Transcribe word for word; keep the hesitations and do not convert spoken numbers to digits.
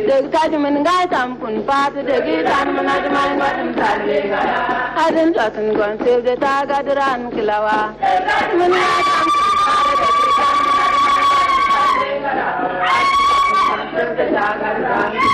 deg taj min ga tam kun pat deg tan min ad man wadum talle adin tatun gon se de ta ga dran kilawa min ga tam kun pat deg tan min ad man wadum talle